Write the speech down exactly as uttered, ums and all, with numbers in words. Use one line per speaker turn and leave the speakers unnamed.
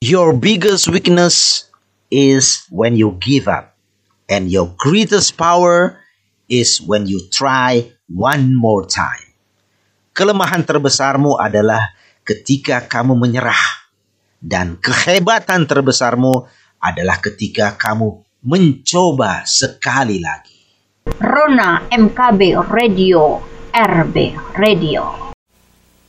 Your biggest weakness is when you give up. And your greatest power is when you try one more time. Kelemahan terbesarmu adalah ketika kamu menyerah. Dan kehebatan terbesarmu adalah ketika kamu mencoba sekali lagi.
Rona M K B Radio, R B Radio.